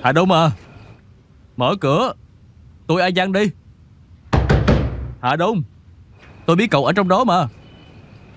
Hà Đông à, mở cửa. Tôi A Văn đi. Hà Đông, tôi biết cậu ở trong đó mà.